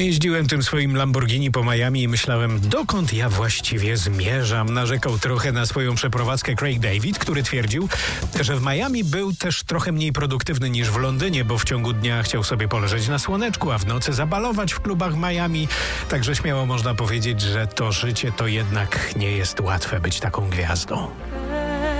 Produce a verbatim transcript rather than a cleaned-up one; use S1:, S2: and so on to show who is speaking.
S1: jeździłem tym swoim Lamborghini po Miami i myślałem, dokąd ja właściwie zmierzam. Narzekał trochę na swoją przeprowadzkę Craig David, który twierdził, że w Miami był też trochę mniej produktywny niż w Londynie, bo w ciągu dnia chciał sobie poleżeć na słoneczku, a w nocy zabalować w klubach Miami. Także śmiało można powiedzieć, że to życie to jednak nie jest łatwe być taką gwiazdą.